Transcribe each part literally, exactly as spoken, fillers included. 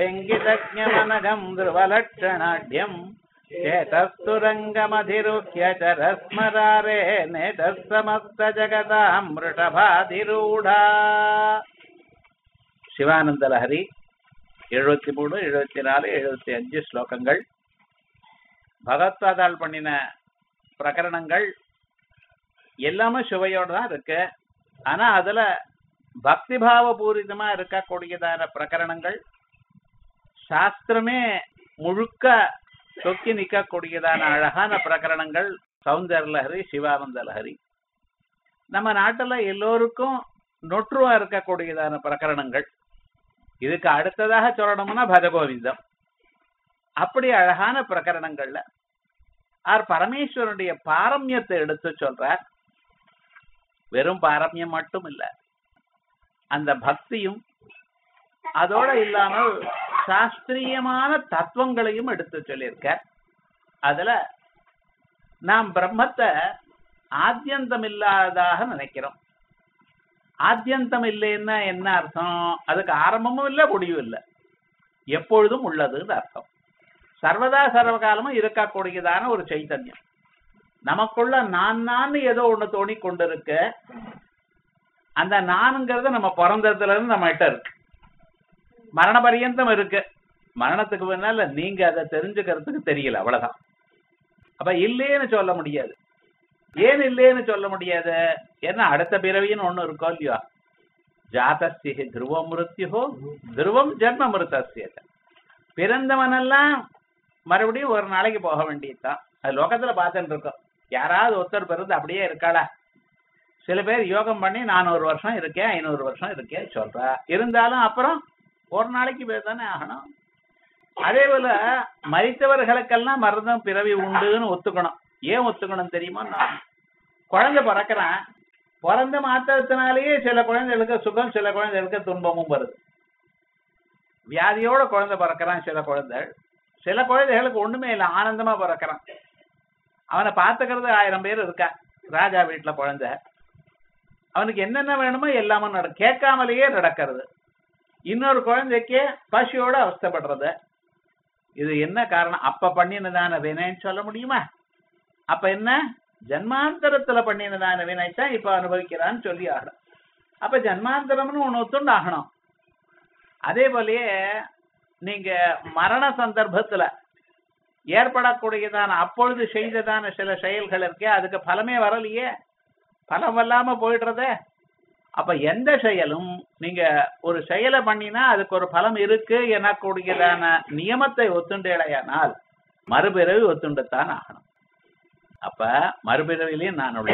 எங்கிதஜ்ஞமனகம் த்ருவலட்சணாட்யம் சேதஸ்துரங்கமதிருஹ்ய சரஸ்மராரே நேதஸ்ஸமஸ்த ஜகதாம் ரிஷபாதிரூடா. சிவானந்த லஹரி எழுபத்தி மூணு எழுபத்தி நாலு எழுபத்தி அஞ்சு ஸ்லோகங்கள். பகவத்பாதால் பண்ணின பிரகரணங்கள் எல்லாமே சுவையோடு தான் இருக்கு. ஆனா அதுல பக்திபாவ பூரிதமா இருக்கக்கூடியதான பிரகரணங்கள், சாஸ்திரமே முழுக்க சொக்கி நிற்கக்கூடியதான அழகான பிரகரணங்கள் சௌந்தர லஹரி, சிவானந்த லஹரி. நம்ம நாட்டுல எல்லோருக்கும் நொற்றுவா இருக்கக்கூடியதான பிரகரணங்கள். இதுக்கு அடுத்ததாக சொல்லணும்னா பஜகோவிந்தம். அப்படி அழகான பிரகரணங்கள்ல ஆர் பரமேஸ்வரனுடைய பாரம்யத்தை எடுத்து சொல்றார். வெறும் பாரம்யம் மட்டும் இல்ல, அந்த பக்தியும் அதோட இல்லாமல் சாஸ்திரியமான தத்துவங்களையும் எடுத்து சொல்லியிருக்க. அதுல நாம் பிரம்மத்தை ஆத்யந்தம் இல்லாததாக நினைக்கிறோம். ஆத்யந்தம் இல்லைன்னா என்ன அர்த்தம்? அதுக்கு ஆரம்பமும் இல்லை, முடிவும் இல்லை, எப்பொழுதும் உள்ளதுன்னு அர்த்தம். சர்வதா சர்வகாலமும் இருக்கக்கூடியதான ஒரு சைத்தன்யம். நமக்குள்ள நான் நான் ஏதோ ஒண்ணு தோணி கொண்டிருக்கு. அந்த நானுங்கிறது நம்ம பிறந்ததுல இருந்து நம்ம கிட்ட இருக்கு, மரண பரியந்தம் இருக்கு. மரணத்துக்கு முன்னால நீங்க அதை தெரிஞ்சுக்கிறதுக்கு தெரியல, அவ்வளவுதான். அப்ப இல்லேன்னு சொல்ல முடியாது. ஏன் இல்லேன்னு சொல்ல முடியாது? ஏன்னா அடுத்த பிறவின்னு ஒண்ணு இருக்கோ இல்லையோ. ஜாதஸ்ய துருவம் மிருத்யுஹோ துருவம் ஜென்ம மிருதஸ்ய. பிறந்தவனெல்லாம் மறுபடியும் ஒரு நாளைக்கு போக வேண்டியதுதான். அது லோகத்துல பார்த்துட்டு இருக்கோம். யாராவது ஒருத்தர் பிறந்து அப்படியே இருக்காளா? சில பேர் யோகம் பண்ணி நானூறு வருஷம் இருக்கேன், ஐநூறு வருஷம் இருக்கேன் சொல்றா. இருந்தாலும் அப்புறம் ஒரு நாளைக்கு பேர் தானே ஆகணும். அதே போல மரித்தவர்களுக்கெல்லாம் மரணம் பிறவி உண்டுன்னு ஒத்துக்கணும். ஏன் ஒத்துக்கணும் தெரியுமா? நான் குழந்தை பிறக்கிறேன், பிறந்த மாத்திரத்தினாலேயே சில குழந்தைகளுக்கு சுகம், சில குழந்தைகளுக்கு துன்பமும் வருது. வியாதியோட குழந்தை பிறக்கிறான் சில குழந்தைகள். சில குழந்தைகளுக்கு ஒண்ணுமே இல்லை, ஆனந்தமா பிறக்கிறான். அவனை பார்த்துக்கிறது ஆயிரம் பேர் இருக்கா. ராஜா வீட்டுல குழந்தை, அவனுக்கு என்னென்ன வேணுமோ எல்லாமே நட கேட்காமலேயே நடக்கிறது. இன்னொரு குழந்தைக்கு பசியோட அவஸ்தைப்படுறது. இது என்ன காரணம்? அப்ப பண்ணினதான வினைன்னு சொல்ல முடியுமா? அப்ப என்ன? ஜன்மாந்தரத்துல பண்ணினதான வினைத்தான் இப்ப அனுபவிக்கிறான்னு சொல்லி ஆகணும். அப்ப ஜன்மாந்தரம்னு ஒண்ணு ஒத்துண்டு ஆகணும். அதே போலயே நீங்க மரண சந்தர்ப்பத்துல ஏற்படக்கூடியதான அப்பொழுது செய்ததான சில செயல்கள் இருக்கே, அதுக்கு பலமே வரலையே, பலம் இல்லாம போயிடுறதே. அப்ப எந்த செயலும் நீங்க ஒரு செயலை பண்ணினா அதுக்கு ஒரு பலம் இருக்கு எனக்கூடியதான நியமத்தை ஒத்துண்டேலையானால் மறுபிறவி ஒத்துண்டுத்தான் ஆகணும். அப்ப மறுபிறவிலேயே நான் உள்ள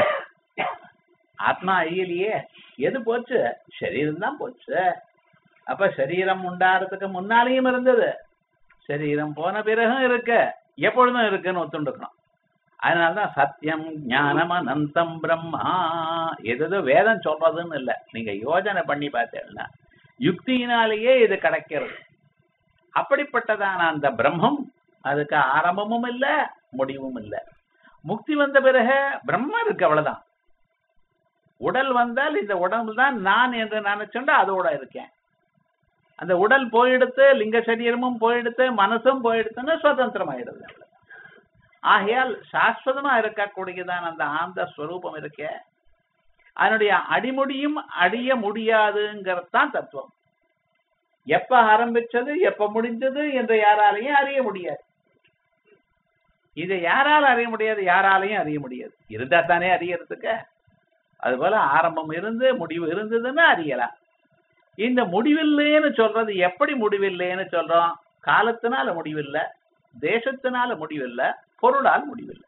ஆத்மா அழியலையே. எது போச்சு? சரீரம் தான் போச்சு. அப்ப சரீரம் உண்டாறதுக்கு முன்னாலேயும் இருந்தது, சரீரம் போன பிறகும் இருக்கு, எப்பொழுதும் இருக்குன்னு ஒத்துண்டுக்கணும். அதனாலதான் சத்தியம் ஞானம் அனந்தம் பிரம்மா. எதோ வேதம் சொல்றதுன்னு இல்லை, நீங்க யோஜனை பண்ணி பார்த்தீங்கன்னா யுக்தியினாலேயே இது கிடைக்கிறது. அப்படிப்பட்டதான அந்த பிரம்மம், அதுக்கு ஆரம்பமும் இல்லை, முடிவும் இல்லை. முக்தி வந்த பிறகு பிரம்மம் இருக்கு, அவ்வளவுதான். உடல் வந்தால் இந்த உடம்பு தான் நான் என்று நினைச்சுண்டா அதோட இருக்கேன். அந்த உடல் போயிடுத்து, லிங்க சரீரமும் போயிடுத்து, மனசும் போயிடுத்துன்னா சுதந்திரமாயிடுது. ஆகையால் சாஸ்வதமா இருக்கக்கூடியதான் அந்த ஆந்த ஸ்வரூபம் இருக்க, அதனுடைய அடிமுடியும் அடிய முடியாதுங்கிறதான் தத்துவம். எப்ப ஆரம்பிச்சது எப்ப முடிஞ்சது என்று யாராலையும் அறிய முடியாது. இதை யாரால அறிய முடியாது? யாராலையும் அறிய முடியாது. இருந்தா தானே அறியறதுக்கு. அதுபோல ஆரம்பம் இருந்து முடிவு இருந்ததுன்னா அறியலாம். இந்த முடிவில்லைன்னு சொல்றது எப்படி முடிவில்லைன்னு சொல்றோம்? காலத்தினால முடிவில்லை, தேசத்தினால முடிவில்லை, பொருளால் முடிவில்லை.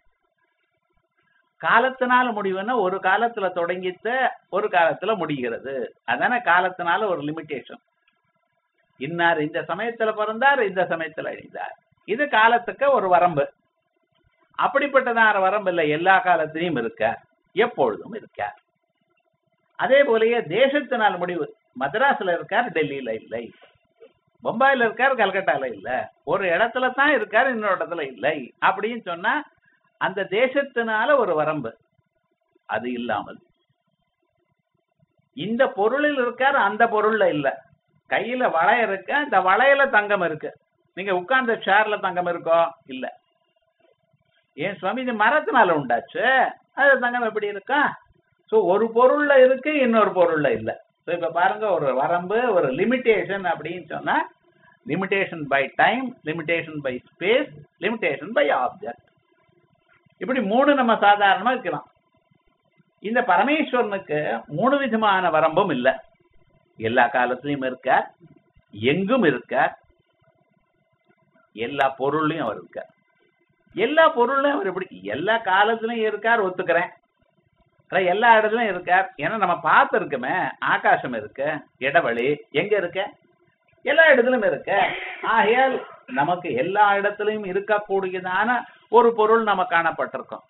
காலத்தினால முடிவுன்னா ஒரு காலத்துல தொடங்கித்த ஒரு காலத்துல முடிகிறது. அதான காலத்தினால ஒரு லிமிட்டேஷன். இன்னார் இந்த சமயத்துல பிறந்தார், இந்த சமயத்துல அழிந்தார். இது காலத்துக்கு ஒரு வரம்பு. அப்படிப்பட்டதான வரம்பு இல்லை, எல்லா காலத்திலையும் இருக்க, எப்பொழுதும் இருக்க. அதே போலயே தேசத்தினால் முடிவு. மദ്രാஸ்ல இருக்கார், டெல்லியில இல்லை. பம்பாயில இருக்கார், கல்கட்டால இல்ல. ஒரு இடத்துல தான் இருக்காரு, இன்னொரு இடத்துல இல்லை. அப்படின்னு சொன்னா அந்த தேசத்தினால ஒரு வரம்பு. அது இல்லாமல் இந்த பொருளில் இருக்கார், அந்த பொருள்ல இல்ல. கையில வளை இருக்கு, அந்த வளையல தங்கம் இருக்கு. நீங்க உட்கார்ந்த சேர்ல தங்கம் இருக்கோ? இல்ல. ஏன் சுவாமி இது மரத்தினால உண்டாச்சு, அது தங்கம் எப்படி இருக்கா? சோ ஒரு பொருள்ல இருக்கு, இன்னொரு பொருள்ல இல்ல. சோ இப்ப பாருங்க, ஒரு வரம்பு, ஒரு லிமிடேஷன் அப்படின்னு சொன்னா limitation by time, limitation py space, limitation by object. இப்படி மூணு நம்ம சாதாரணமா இருக்கலாம். இந்த பரமேஸ்வரனுக்கு மூணு விதமான வரம்பும் இல்ல. எல்லா காலத்திலையும் இருக்கார், எங்கும் இருக்கார், எல்லா பொருள்லயும் அவர் இருக்கார். எல்லா பொருள்லயும் அவர் எப்படி எல்லா காலத்திலயும் இருக்கார் ஒத்துக்கிறேன், எல்லா இடத்துலயும் இருக்கார். ஏன்னா நம்ம பார்த்திருக்கோமே, ஆகாசம் இருக்கு, இடவெளி எங்க இருக்க, எல்லா இடத்துலயும் இருக்க. ஆகையால் நமக்கு எல்லா இடத்திலையும் இருக்கக்கூடியதான ஒரு பொருள் நம்ம காணப்பட்டிருக்கோம்.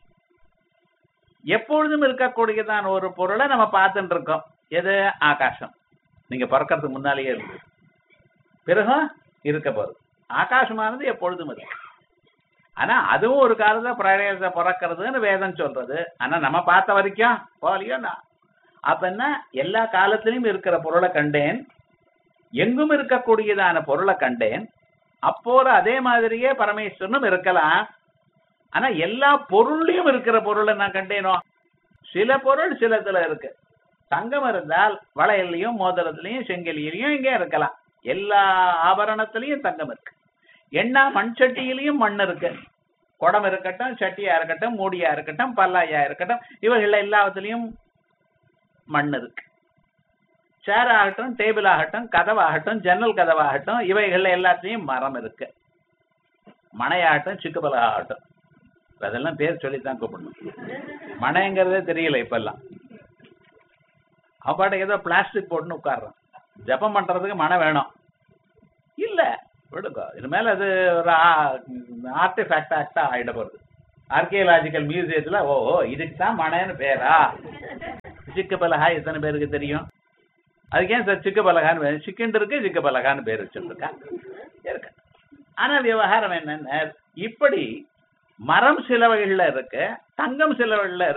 எப்பொழுதும் இருக்கக்கூடியதான ஒரு பொருளை நம்ம பார்த்துட்டு இருக்கோம். எது? ஆகாசம். நீங்க பிறக்கிறதுக்கு முன்னாலேயே இருக்கு, பிறகும் இருக்க போகுது. ஆகாசமானது எப்பொழுதும் இருக்கு. ஆனா அதுவும் ஒரு காலத்துல பிரளயத்தை பிறக்கிறதுன்னு வேதம் சொல்றது. ஆனா நம்ம பார்த்த வரைக்கும் போலியோ நான் அப்ப என்ன, எல்லா காலத்திலையும் இருக்கிற பொருளை கண்டேன், எங்கும் இருக்கக்கூடியதான பொருளை கண்டேன். அப்போது அதே மாதிரியே பரமேஸ்வரனும் இருக்கலாம். ஆனா எல்லா பொருள்லயும் இருக்கிற பொருளை நான் கண்டேனோ? சில பொருள் சிலத்துல இருக்கு. தங்கம் இருந்தால் வளையல்லையும் மோதிரத்திலையும் செங்கலியிலையும் இங்கே இருக்கலாம். எல்லா ஆபரணத்திலையும் தங்கம் இருக்கு. எண்ணா மண் சட்டியிலையும் மண் இருக்கு. குடம் இருக்கட்டும், சட்டியா இருக்கட்டும், மூடியா இருக்கட்டும், பல்லாயா இருக்கட்டும், இவைகள் எல்லாத்துலயும் மண் இருக்கு. சேர் ஆகட்டும், டேபிள் ஆகட்டும், கதவாகட்டும், ஜன்னல் கதவாகட்டும், இவைகள் எல்லாத்துலயும் மரம் இருக்கு. மனையாகட்டும், சிக்குபலா ஆகட்டும், அதெல்லாம் பேர் சொல்லித்தான் கூப்பிடணும். மனைங்கிறதே தெரியல இப்ப எல்லாம். அப்பாட்ட ஏதோ பிளாஸ்டிக் போட்டுன்னு உட்கார்றோம். ஜபம் பண்றதுக்கு மனை வேணும் இல்ல, விடுங்க. இது மேல அது ஒரு ஆர்டிஃபேக்ட் ஆக்டா ஆயிட போறது. ஆர்கியலாஜிக்கல் மியூசியத்துல ஓ இதுக்கு தான் மனைன்னு பேரா? சிக்கு பலகா எத்தனை பேருக்கு தெரியும்? அதுக்கு ஏன் சார் சிக்கு பலகான்னு சிக்கன் இருக்கு, சிக்கு பலகான்னு பேர் வச்சுருக்கா இருக்கு. ஆனா விவகாரம் என்னன்னு, இப்படி மரம் சில வகைகள்ல இருக்கு, தங்கம் சில வகைகள்ல